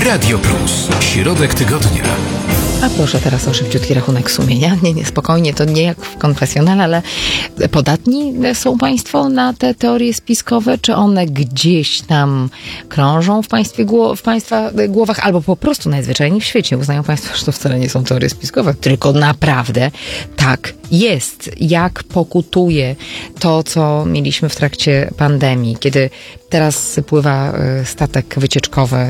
Radio Plus. Środek tygodnia. A proszę teraz o szybciutki rachunek sumienia. Nie, spokojnie, to nie jak w konfesjonale, ale podatni są państwo na te teorie spiskowe? Czy one gdzieś tam krążą w państwa głowach, albo po prostu najzwyczajniej w świecie uznają państwo, że to wcale nie są teorie spiskowe, tylko naprawdę tak jest. Jak pokutuje to, co mieliśmy w trakcie pandemii, kiedy teraz pływa statek wycieczkowy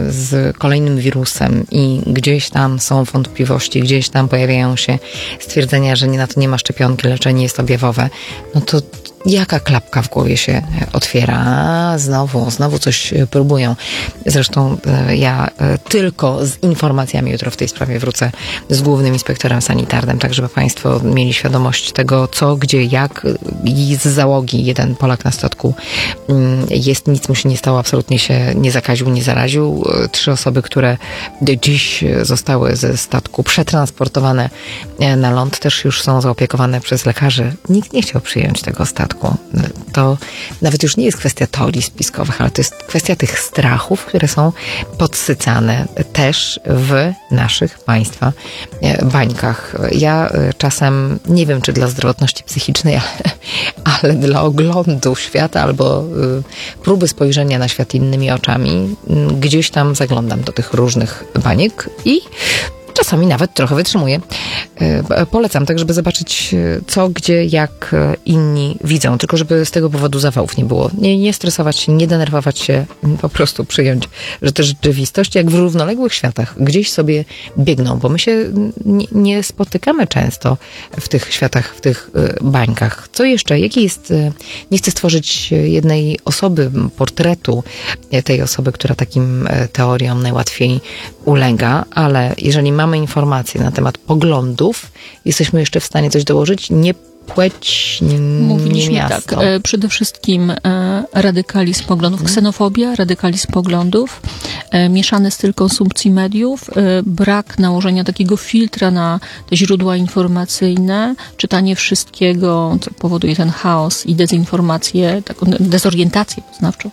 z kolejnym wirusem i gdzieś tam są wątpliwości, gdzieś tam pojawiają się stwierdzenia, że na to nie ma szczepionki, leczenie jest objawowe, no to jaka klapka w głowie się otwiera? Znowu coś próbują. Zresztą ja tylko z informacjami jutro w tej sprawie wrócę z głównym inspektorem sanitarnym, tak żeby państwo mieli świadomość tego, co, gdzie, jak i z załogi. Jeden Polak na statku jest, nic mu się nie stało, absolutnie się nie zakaził, nie zaraził. 3 osoby, które dziś zostały ze statku przetransportowane na ląd, też już są zaopiekowane przez lekarzy. Nikt nie chciał przyjąć tego statku. To nawet już nie jest kwestia teorii spiskowych, ale to jest kwestia tych strachów, które są podsycane też w naszych państwa bańkach. Ja czasem, nie wiem czy dla zdrowotności psychicznej, ale dla oglądu świata albo próby spojrzenia na świat innymi oczami, gdzieś tam zaglądam do tych różnych baniek i czasami nawet trochę wytrzymuję. Polecam tak, żeby zobaczyć co, gdzie, jak inni widzą. Tylko żeby z tego powodu zawałów nie było. Nie stresować się, nie denerwować się, po prostu przyjąć, że te rzeczywistości jak w równoległych światach gdzieś sobie biegną, bo my się nie spotykamy często w tych światach, w tych bańkach. Co jeszcze? Jaki jest... Nie chcę stworzyć jednej osoby, portretu tej osoby, która takim teoriom najłatwiej ulega, ale jeżeli mamy informacje na temat poglądów, jesteśmy jeszcze w stanie coś dołożyć? Nie płeć, mówiliśmy nie miasto. Tak, przede wszystkim radykalizm poglądów, ksenofobia, radykalizm poglądów, mieszany styl konsumpcji mediów, brak nałożenia takiego filtra na te źródła informacyjne, czytanie wszystkiego, co powoduje ten chaos i dezinformację, taką dezorientację poznawczą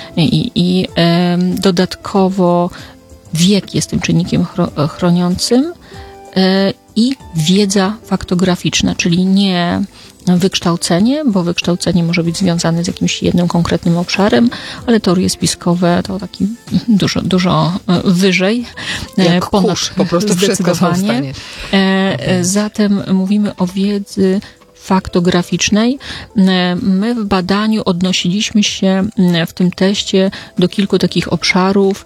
i dodatkowo wiek jest tym czynnikiem chroniącym i wiedza faktograficzna, czyli nie wykształcenie, bo wykształcenie może być związane z jakimś jednym konkretnym obszarem, ale teorie spiskowe to taki dużo wyżej. Jak kurz, po prostu wszystko są w stanie. Zatem mówimy o wiedzy faktograficznej. My w badaniu odnosiliśmy się w tym teście do kilku takich obszarów.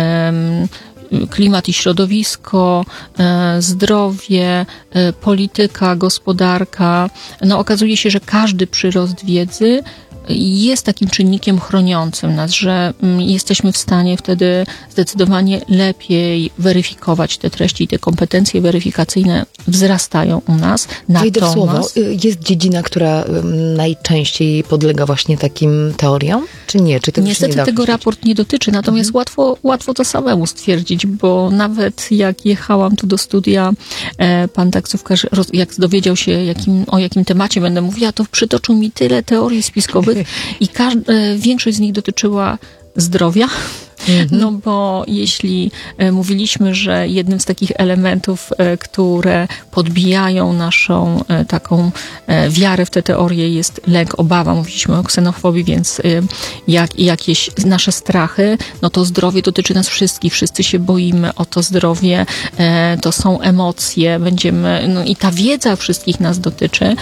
Klimat i środowisko, zdrowie, polityka, gospodarka. No, okazuje się, że każdy przyrost wiedzy jest takim czynnikiem chroniącym nas, że jesteśmy w stanie wtedy zdecydowanie lepiej weryfikować te treści i te kompetencje weryfikacyjne wzrastają u nas. Wejdę w słowo. Jest dziedzina, która najczęściej podlega właśnie takim teoriom? Czy nie? Czy tego niestety nie tego raport nie dotyczy, natomiast łatwo to samemu stwierdzić, bo nawet jak jechałam tu do studia, pan taksówkarz, jak dowiedział się, o jakim temacie będę mówiła, to przytoczył mi tyle teorii spiskowych i większość z nich dotyczyła zdrowia. No bo jeśli mówiliśmy, że jednym z takich elementów, które podbijają naszą taką wiarę w te teorie jest lęk, obawa, mówiliśmy o ksenofobii, więc jakieś nasze strachy, no to zdrowie dotyczy nas wszystkich, wszyscy się boimy o to zdrowie, to są emocje, no i ta wiedza wszystkich nas dotyczy,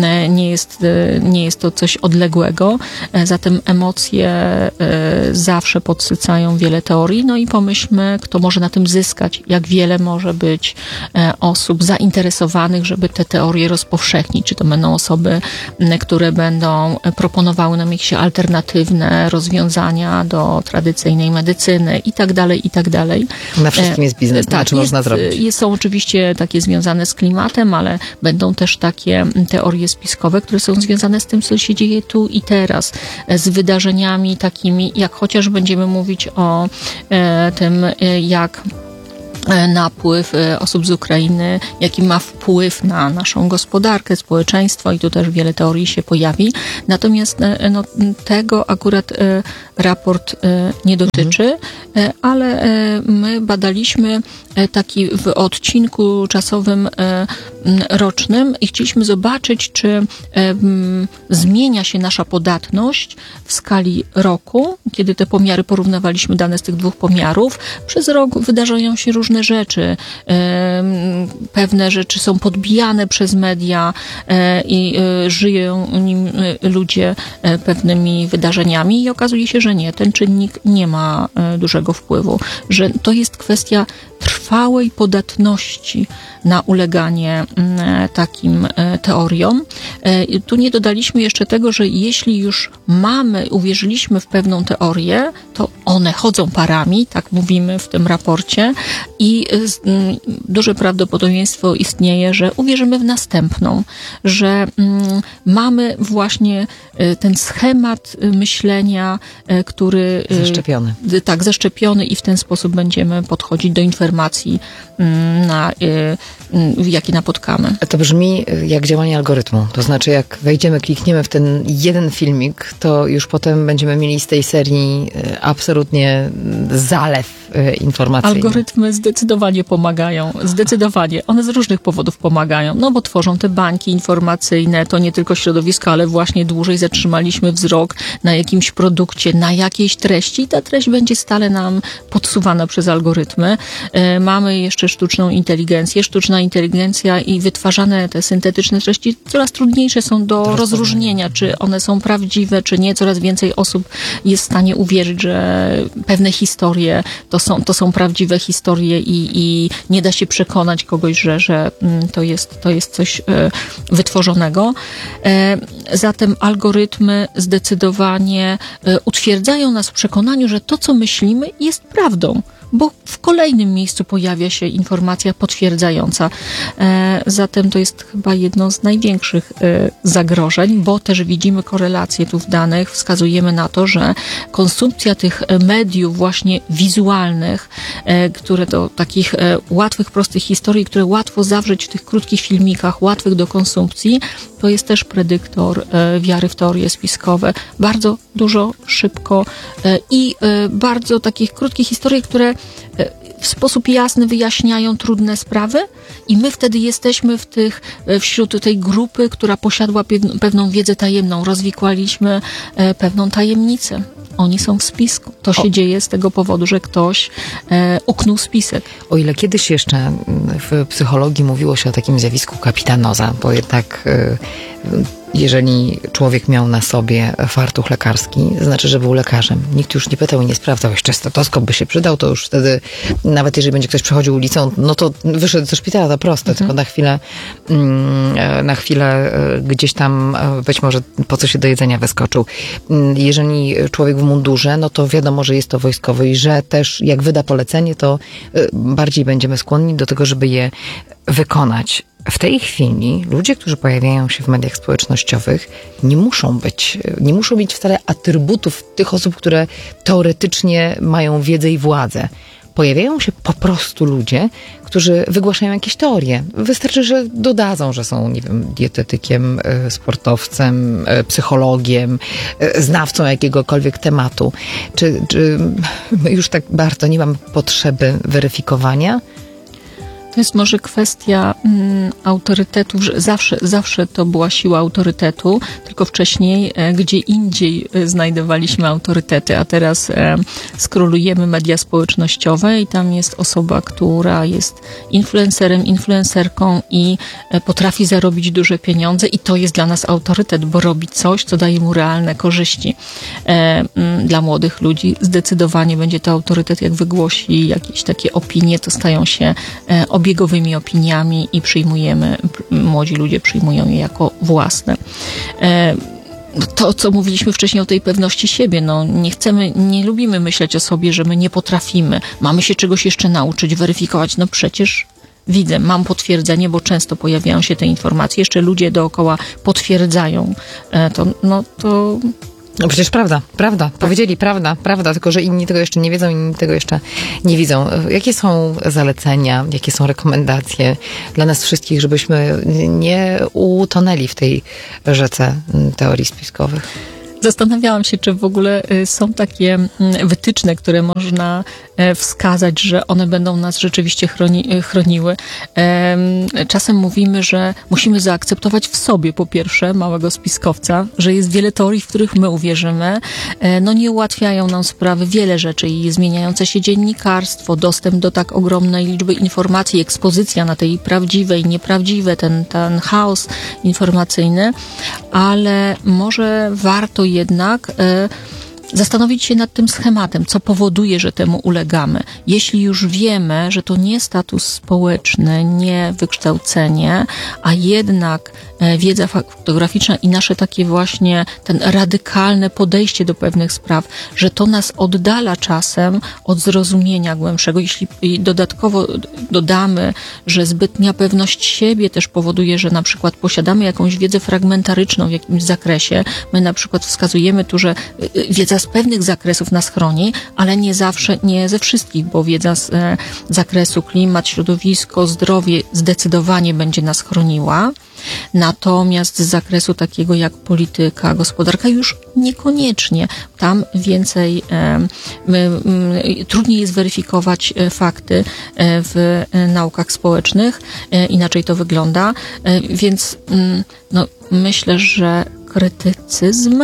nie jest to coś odległego, zatem emocje zawsze podsycają wiele teorii, no i pomyślmy, kto może na tym zyskać, jak wiele może być osób zainteresowanych, żeby te teorie rozpowszechnić, czy to będą osoby, które będą proponowały nam jakieś alternatywne rozwiązania do tradycyjnej medycyny i tak dalej, i tak dalej. Na wszystkim jest biznes, tak, czy można zrobić? Są oczywiście takie związane z klimatem, ale będą też takie teorie spiskowe, które są związane z tym, co się dzieje tu i teraz, z wydarzeniami takimi, jak chociaż będziemy mówić o tym, jak napływ osób z Ukrainy, jaki ma wpływ na naszą gospodarkę, społeczeństwo i tu też wiele teorii się pojawi. Natomiast no, tego akurat raport nie dotyczy, ale my badaliśmy taki w odcinku czasowym rocznym i chcieliśmy zobaczyć, czy zmienia się nasza podatność w skali roku, kiedy te pomiary porównywaliśmy dane z tych dwóch pomiarów. Przez rok wydarzają się różne rzeczy. Pewne rzeczy są podbijane przez media i żyją nim ludzie pewnymi wydarzeniami i okazuje się, że nie. Ten czynnik nie ma dużego wpływu. Że to jest kwestia trwałej podatności na uleganie takim teoriom. Tu nie dodaliśmy jeszcze tego, że jeśli już uwierzyliśmy w pewną teorię, to one chodzą parami, tak mówimy w tym raporcie i duże prawdopodobieństwo istnieje, że uwierzymy w następną, że mamy właśnie ten schemat myślenia, który... Zaszczepiony. Tak, zaszczepiony i w ten sposób będziemy podchodzić do informacji, jakie napotkamy. To brzmi jak działanie algorytmu. To znaczy, jak wejdziemy, klikniemy w ten jeden filmik, to już potem będziemy mieli z tej serii absolutnie zalew informacyjny. Algorytmy zdecydowanie pomagają. Zdecydowanie. One z różnych powodów pomagają. No bo tworzą te bańki informacyjne, to nie tylko środowisko, ale właśnie dłużej zatrzymaliśmy wzrok na jakimś produkcie, na jakiejś treści i ta treść będzie stale nam podsuwana przez algorytmy. Mamy jeszcze sztuczną inteligencję. Sztuczna inteligencja i wytwarzane te syntetyczne treści coraz trudniejsze są do rozróżnienia, czy one są prawdziwe, czy nie. Coraz więcej osób jest w stanie uwierzyć, że pewne historie to są prawdziwe historie i nie da się przekonać kogoś, że to jest coś wytworzonego. Zatem algorytmy zdecydowanie utwierdzają nas w przekonaniu, że to, co myślimy, jest prawdą, bo w kolejnym miejscu pojawia się informacja potwierdzająca. Zatem to jest chyba jedno z największych zagrożeń, bo też widzimy korelacje tu w danych, wskazujemy na to, że konsumpcja tych mediów właśnie wizualnych, które do takich łatwych, prostych historii, które łatwo zawrzeć w tych krótkich filmikach, łatwych do konsumpcji, to jest też predyktor wiary w teorie spiskowe. Bardzo dużo, szybko i bardzo takich krótkich historii, które w sposób jasny wyjaśniają trudne sprawy i my wtedy jesteśmy wśród tej grupy, która posiadła pewną wiedzę tajemną. Rozwikłaliśmy pewną tajemnicę. Oni są w spisku. To się dzieje z tego powodu, że ktoś uknął spisek. O ile kiedyś jeszcze w psychologii mówiło się o takim zjawisku kapitanoza, bo jednak jeżeli człowiek miał na sobie fartuch lekarski, to znaczy, że był lekarzem. Nikt już nie pytał i nie sprawdzał, jeszcze stetoskop by się przydał, to już wtedy, nawet jeżeli będzie ktoś przechodził ulicą, no to wyszedł ze szpitala, to proste, tylko na chwilę gdzieś tam być może po co się do jedzenia wyskoczył. Jeżeli człowiek w mundurze, no to wiadomo, że jest to wojskowy i że też jak wyda polecenie, to bardziej będziemy skłonni do tego, żeby je wykonać. W tej chwili ludzie, którzy pojawiają się w mediach społecznościowych, nie muszą mieć wcale atrybutów tych osób, które teoretycznie mają wiedzę i władzę. Pojawiają się po prostu ludzie, którzy wygłaszają jakieś teorie. Wystarczy, że dodadzą, że są, nie wiem, dietetykiem, sportowcem, psychologiem, znawcą jakiegokolwiek tematu. Czy już tak bardzo nie mam potrzeby weryfikowania? To jest może kwestia autorytetu, że zawsze to była siła autorytetu, tylko wcześniej gdzie indziej znajdowaliśmy autorytety, a teraz skrolujemy media społecznościowe i tam jest osoba, która jest influencerem, influencerką i potrafi zarobić duże pieniądze i to jest dla nas autorytet, bo robi coś, co daje mu realne korzyści. Dla młodych ludzi zdecydowanie będzie to autorytet, jak wygłosi jakieś takie opinie, to stają się obiegowymi opiniami i młodzi ludzie przyjmują je jako własne. To, co mówiliśmy wcześniej o tej pewności siebie, no nie lubimy myśleć o sobie, że my nie potrafimy, mamy się czegoś jeszcze nauczyć, weryfikować, no przecież widzę, mam potwierdzenie, bo często pojawiają się te informacje, jeszcze ludzie dookoła potwierdzają to No przecież prawda. Powiedzieli prawda, tylko że inni tego jeszcze nie wiedzą, inni tego jeszcze nie widzą. Jakie są zalecenia, jakie są rekomendacje dla nas wszystkich, żebyśmy nie utonęli w tej rzece teorii spiskowych? Zastanawiałam się, czy w ogóle są takie wytyczne, które można wskazać, że one będą nas rzeczywiście chroniły. Czasem mówimy, że musimy zaakceptować w sobie, po pierwsze, małego spiskowca, że jest wiele teorii, w których my uwierzymy. No nie ułatwiają nam sprawy wiele rzeczy i zmieniające się dziennikarstwo, dostęp do tak ogromnej liczby informacji, ekspozycja na tej prawdziwe i nieprawdziwe, ten chaos informacyjny, ale może warto jednak zastanowić się nad tym schematem, co powoduje, że temu ulegamy. Jeśli już wiemy, że to nie status społeczny, nie wykształcenie, a jednak wiedza faktograficzna i nasze takie właśnie ten radykalne podejście do pewnych spraw, że to nas oddala czasem od zrozumienia głębszego. Jeśli dodatkowo dodamy, że zbytnia pewność siebie też powoduje, że na przykład posiadamy jakąś wiedzę fragmentaryczną w jakimś zakresie, my na przykład wskazujemy tu, że wiedza z pewnych zakresów nas chroni, ale nie zawsze, nie ze wszystkich, bo wiedza z zakresu klimat, środowisko, zdrowie zdecydowanie będzie nas chroniła. Natomiast z zakresu takiego jak polityka, gospodarka już niekoniecznie. Tam więcej, trudniej jest weryfikować fakty w naukach społecznych. Inaczej to wygląda. Więc no, myślę, że krytycyzm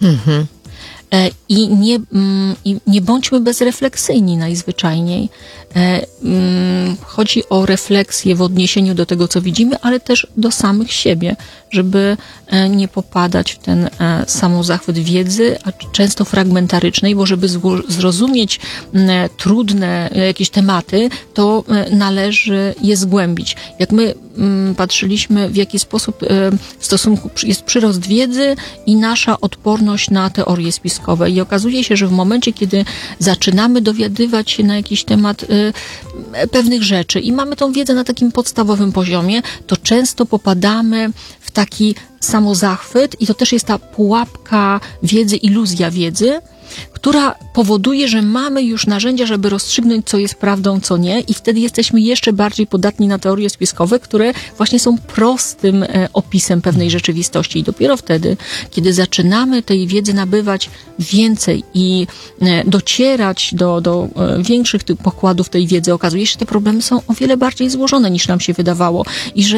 i nie bądźmy bezrefleksyjni najzwyczajniej. Chodzi o refleksję w odniesieniu do tego, co widzimy, ale też do samych siebie, żeby nie popadać w ten samozachwyt wiedzy, a często fragmentarycznej, bo żeby zrozumieć trudne jakieś tematy, to należy je zgłębić. Jak my patrzyliśmy, w jaki sposób w stosunku jest przyrost wiedzy i nasza odporność na teorie spiskowe. I okazuje się, że w momencie, kiedy zaczynamy dowiadywać się na jakiś temat pewnych rzeczy i mamy tą wiedzę na takim podstawowym poziomie, to często popadamy w taki samozachwyt i to też jest ta pułapka wiedzy, iluzja wiedzy, która powoduje, że mamy już narzędzia, żeby rozstrzygnąć, co jest prawdą, co nie, i wtedy jesteśmy jeszcze bardziej podatni na teorie spiskowe, które właśnie są prostym opisem pewnej rzeczywistości. I dopiero wtedy, kiedy zaczynamy tej wiedzy nabywać więcej i docierać do większych pokładów tej wiedzy, okazuje się, że te problemy są o wiele bardziej złożone, niż nam się wydawało. I że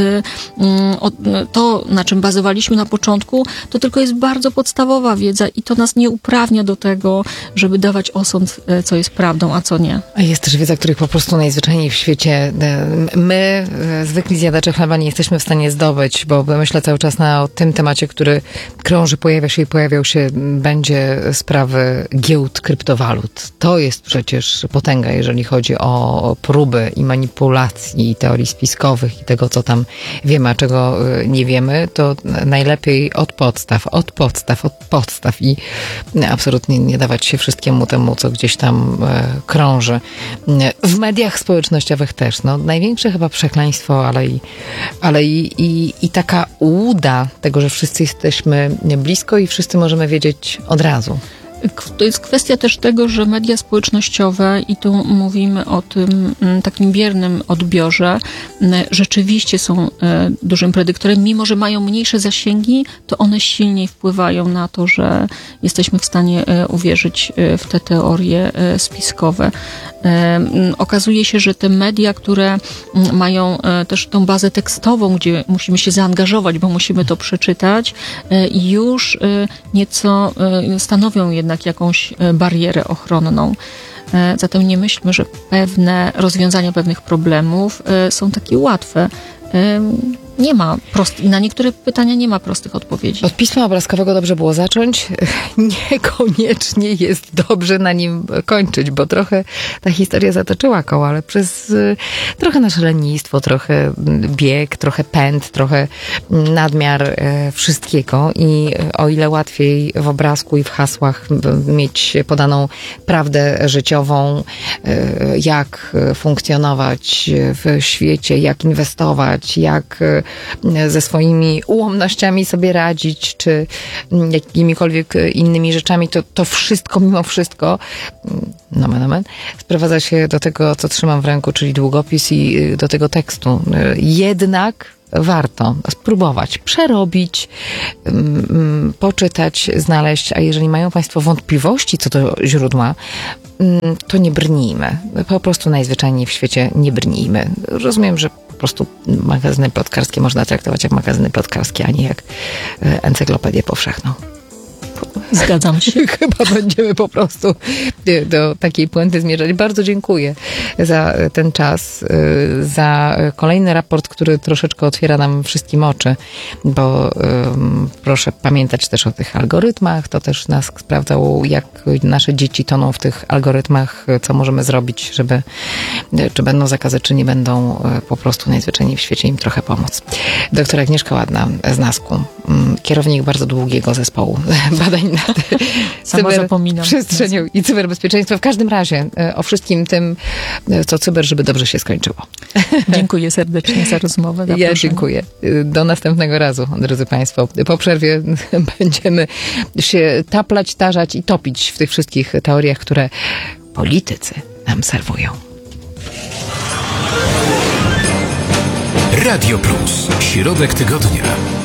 to, na czym bazowaliśmy na początku, to tylko jest bardzo podstawowa wiedza i to nas nie uprawnia do tego, żeby dawać osąd, co jest prawdą, a co nie. A jest też wiedza, których po prostu najzwyczajniej w świecie my, zwykli zjadacze chleba, nie jesteśmy w stanie zdobyć, bo myślę cały czas o tym temacie, który krąży, pojawiał się, będzie sprawy giełd kryptowalut. To jest przecież potęga, jeżeli chodzi o próby i manipulacji i teorii spiskowych i tego, co tam wiemy, a czego nie wiemy, to najlepiej od podstaw i absolutnie nie dawać się wszystkiemu temu, co gdzieś tam krąży. W mediach społecznościowych też. No, największe chyba przekleństwo, ale i taka ułuda tego, że wszyscy jesteśmy blisko i wszyscy możemy wiedzieć od razu. To jest kwestia też tego, że media społecznościowe, i tu mówimy o tym takim biernym odbiorze, rzeczywiście są dużym predyktorem. Mimo że mają mniejsze zasięgi, to one silniej wpływają na to, że jesteśmy w stanie uwierzyć w te teorie spiskowe. Okazuje się, że te media, które mają też tą bazę tekstową, gdzie musimy się zaangażować, bo musimy to przeczytać, już nieco stanowią jednak jakąś barierę ochronną. Zatem nie myślmy, że pewne rozwiązania pewnych problemów są takie łatwe. Nie ma na niektóre pytania nie ma prostych odpowiedzi. Od pisma obrazkowego dobrze było zacząć. Niekoniecznie jest dobrze na nim kończyć, bo trochę ta historia zatoczyła koło, ale przez trochę nasze lenistwo, trochę bieg, trochę pęd, trochę nadmiar wszystkiego i o ile łatwiej w obrazku i w hasłach mieć podaną prawdę życiową, jak funkcjonować w świecie, jak inwestować, jak ze swoimi ułomnościami sobie radzić, czy jakimikolwiek innymi rzeczami, to wszystko, mimo wszystko, nomen, sprowadza się do tego, co trzymam w ręku, czyli długopis i do tego tekstu. Jednak warto spróbować, przerobić, poczytać, znaleźć, a jeżeli mają Państwo wątpliwości co do źródła, to nie brnijmy. Po prostu najzwyczajniej w świecie nie brnijmy. Rozumiem, że po prostu magazyny plotkarskie można traktować jak magazyny plotkarskie, a nie jak encyklopedię powszechną. Zgadzam się. Chyba będziemy po prostu do takiej puenty zmierzać. Bardzo dziękuję za ten czas, za kolejny raport, który troszeczkę otwiera nam wszystkim oczy, bo proszę pamiętać też o tych algorytmach. To też nas sprawdzało, jak nasze dzieci toną w tych algorytmach, co możemy zrobić, żeby, czy będą zakazy, czy nie będą, po prostu najzwyczajniej w świecie im trochę pomóc. Doktor Agnieszka Ładna z NASK-u, kierownik bardzo długiego zespołu badań nad cyberprzestrzenią i cyberbezpieczeństwem. W każdym razie o wszystkim tym, co cyber, żeby dobrze się skończyło. Dziękuję serdecznie za rozmowę. Ja dziękuję. Do następnego razu, drodzy Państwo. Po przerwie będziemy się taplać, tarzać i topić w tych wszystkich teoriach, które politycy nam serwują. Radio Plus. Środek tygodnia.